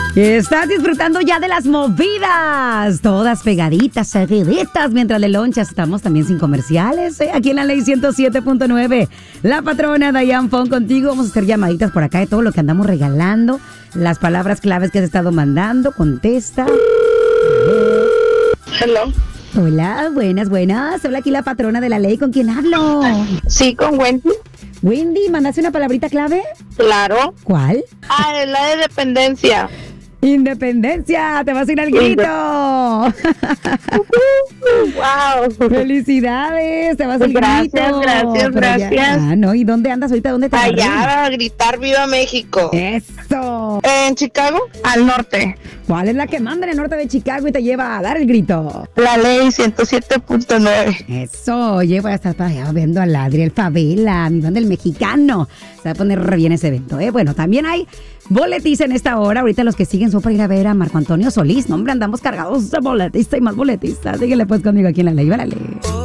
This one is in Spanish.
Estás disfrutando ya de las movidas, todas pegaditas, seguiditas, mientras le lonchas. Estamos también sin comerciales, aquí en la Ley 107.9. La patrona Dayan Fon contigo. Vamos a hacer llamaditas por acá de todo lo que andamos regalando, las palabras claves que has estado mandando. Contesta. Hello. Hola, buenas. Habla aquí la patrona de la ley. ¿Con quién hablo? Sí, con Wendy. Wendy, ¿mandaste una palabrita clave? Claro. ¿Cuál? Ah, es la de dependencia. Independencia, te vas a ir al grito. Wow. Felicidades, te vas al grito. Gracias. Ah, no, ¿y dónde andas ahorita? ¿Dónde te Allá a gritar Viva México. Eso. En Chicago, al norte. ¿Cuál es la que manda en el norte de Chicago y te lleva a dar el grito? La Ley 107.9. Eso, oye, voy a estar para allá viendo al Adriel Favela, mi banda del mexicano. Se va a poner re bien ese evento, ¿eh? Bueno, también hay boletiza en esta hora. Ahorita los que siguen son para ir a ver a Marco Antonio Solís. No, hombre, andamos cargados de boletista y más boletistas. Síguele pues conmigo aquí en la Ley. Várale.